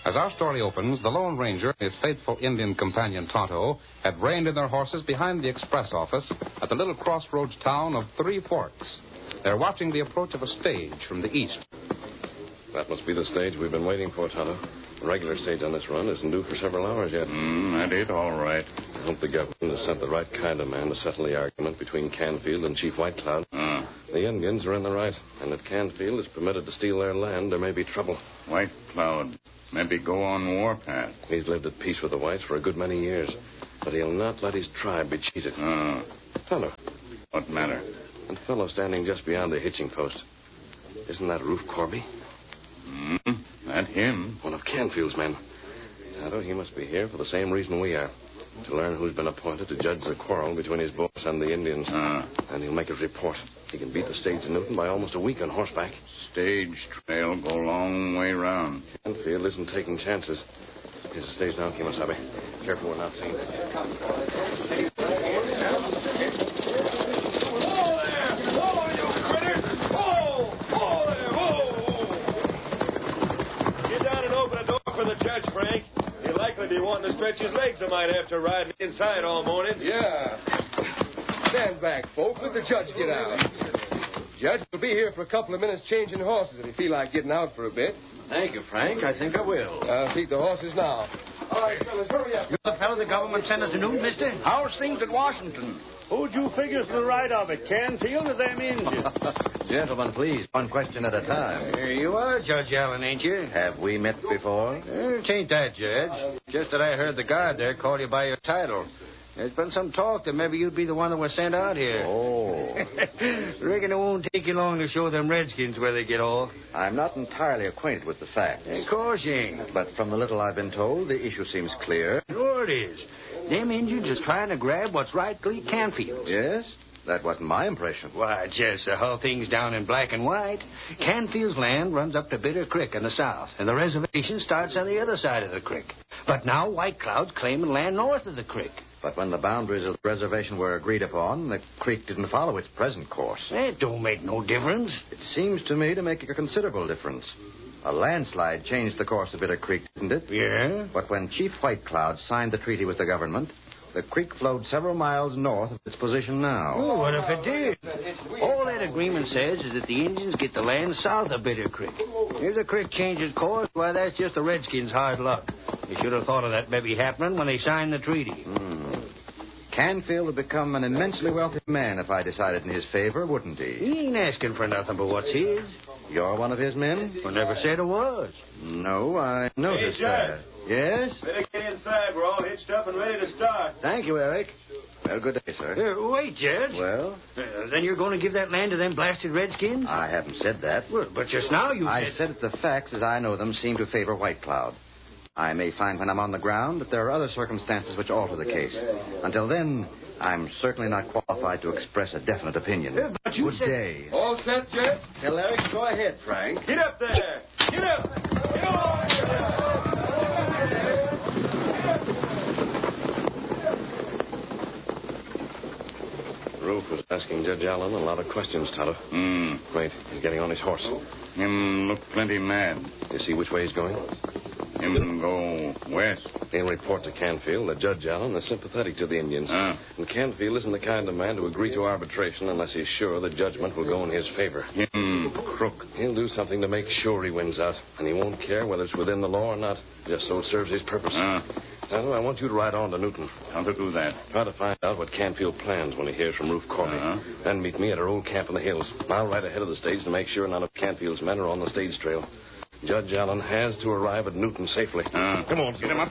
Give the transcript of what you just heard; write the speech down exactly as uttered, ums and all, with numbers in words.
As our story opens, the Lone Ranger and his faithful Indian companion Tonto had reined in their horses behind the express office at the little crossroads town of Three Forks. They're watching the approach of a stage from the east. That must be the stage we've been waiting for, Tonto. The regular stage on this run isn't due for several hours yet. Mm, that it, all right. I hope the government has sent the right kind of man to settle the argument between Canfield and Chief White Cloud. Uh, The Indians are in the right, and if Canfield is permitted to steal their land, there may be trouble. White Cloud, maybe go on warpath. He's lived at peace with the whites for a good many years, but he'll not let his tribe be cheated. Uh, Tonto, what matter? that fellow standing just beyond the hitching post, isn't that Roof Corby? Mm, that him. One of Canfield's men. Tonto, he must be here for the same reason we are. To learn who's been appointed to judge the quarrel between his boss and the Indians. Uh, And he'll make his report. He can beat the stage to Newton by almost a week on horseback. stage trail go a long way round. Canfield isn't taking chances. Here's the stage now, Kemosabe. Careful we're not seen. Get down and open the door for the judge, Frank. He'll likely be wanting to stretch his legs. I might have to ride inside all morning. Yeah. Stand back, folks. Let the judge get out. Judge will be here for a couple of minutes changing horses if you feel like getting out for a bit. Thank you, Frank. I think I will. I'll seat the horses now. All right, fellas, hurry up. You the fellow the government sent us to Newton, mister? How's things at Washington? Who'd you figure's the right of it, Canfield or them Indians? Gentlemen, please, one question at a time. Here you are, Judge Allen, ain't you? Have we met before? Eh, it ain't that, Judge. Just that I heard the guard there call you by your title. There's been some talk that maybe you'd be the one that was sent out here. Oh. Reckon it won't take you long to show them redskins where they get off. I'm not entirely acquainted with the facts. Of course you ain't. But from the little I've been told, the issue seems clear. Sure it is. Them Indians is trying to grab what's rightfully Canfield's. Yes? That wasn't my impression. Why, just the whole thing's down in black and white. Canfield's land runs up to Bitter Creek in the south, and the reservation starts on the other side of the creek. But now White Cloud's claiming land north of the creek. But when the boundaries of the reservation were agreed upon, the creek didn't follow its present course. It don't make no difference. It seems to me to make a considerable difference. A landslide changed the course of Bitter Creek, didn't it? Yeah? But when Chief White Cloud signed the treaty with the government, the creek flowed several miles north of its position now. Oh, what if it did? All that agreement says is that the Indians get the land south of Bitter Creek. If the creek changes course, why, that's just the Redskins' hard luck. They should have thought of that maybe happening when they signed the treaty. Hmm. Canfield would become an immensely wealthy man if I decided in his favor, wouldn't he? He ain't asking for nothing but what's his. You're one of his men? I never said it was. No, I noticed Hey, Judge. that. Yes? Better get inside. We're all hitched up and ready to start. Thank you, Eric. Well, good day, sir. Uh, wait, Judge. Well, Uh, then you're going to give that land to them blasted Redskins? I haven't said that. Well, but just now you I said... said that the facts, as I know them, seem to favor White Cloud. I may find when I'm on the ground that there are other circumstances which alter the case. Until then, I'm certainly not qualified to express a definite opinion. Uh, but you Good said- day. All set, Judge? Tell Eric, go ahead, Frank. Get up there. Get up. Get on. Roof was asking Judge Allen a lot of questions, Tonto. Hmm. Wait, he's getting on his horse. Him look plenty mad. You see which way he's going? Him go west. He'll report to Canfield that Judge Allen is sympathetic to the Indians. Ah. And Canfield isn't the kind of man to agree to arbitration unless he's sure the judgment will go in his favor. Him crook. He'll do something to make sure he wins out, and he won't care whether it's within the law or not, just so it serves his purpose. Ah. Tonto, I want you to ride on to Newton. How to do that? Try to find out what Canfield plans when he hears from Roof Corby. Uh-huh. Then meet me at our old camp in the hills. I'll ride ahead of the stage to make sure none of Canfield's men are on the stage trail. Judge Allen has to arrive at Newton safely. Uh, Come on, get him up.